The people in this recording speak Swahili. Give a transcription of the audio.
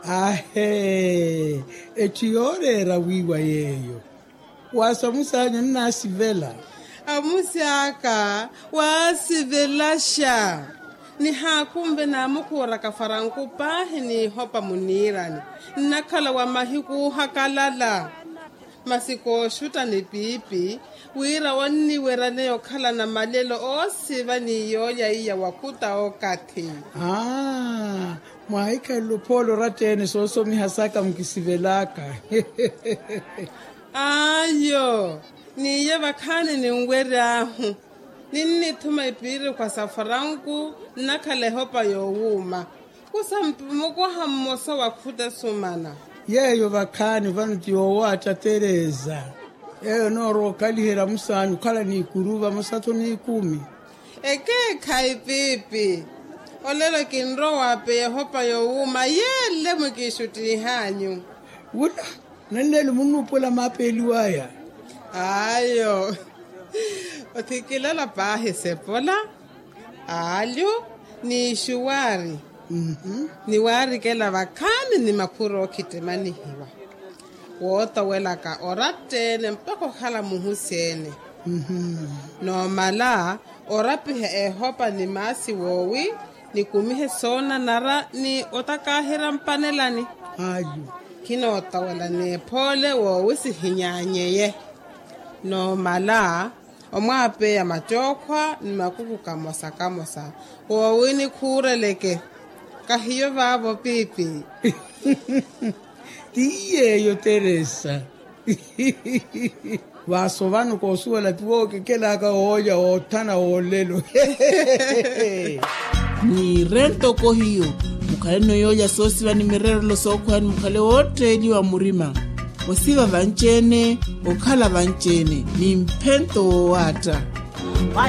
Ahe, etiorera wiwa yeyo. Wasamusanya nasivela. Amusiaka, wasivelasha. Ni hakumbe na mukura kafaranku pahi ni hopa munirani. Nakala wa mahiku hakalala. Masiko shuta ni pipi. Wira wani werane yokala na malelo osiva ni yoya iya wakuta okati. Mwaika lupolo ratene soso mihasaka mkisivelaka. Ayo, ni ye bakane ni ngwere ahu. Nini tuma ipiri kwa safarangu nakale hopa yowuma. Kusampumuko hamosa wakuta sumana. Yeyo bakane vanu tiyowacha Tereza. Yeyo noro kalihera musanyu kala ni kuruva musato ni 10. Eke kai pipi. Olelo kinro wape hopa yowuma yele mukishuti hanyu. Wula, nanele munupula mapeli waya. Ayo. Otikilela pahe sepola. Alyo ni shuwari. Ni wari kela bakani ni makuro kitemani hiwa. Wota wela ka oratene mpako khala muhusene. No mala orapihe hopa ni masi wowi ni kumihe sona nara ni otakahira mpanelani. Ayo. Kino otawela ni pole wowi si hinyanyeye. No mala omwape ya machokwa ni makuku kamosa. Wowi ni kureleke. Kahiyo vavo pipi. Tiyeyo Teresa. Vasovano kosuela tuoke kela ka hoya otana olelo. Ni rento kohiyo. Mukale no yoya sosi wani mirero lo sokwa ni mukale wote ili wa murima. Wasiva vanchene, okala vanchene. Ni mpento wata.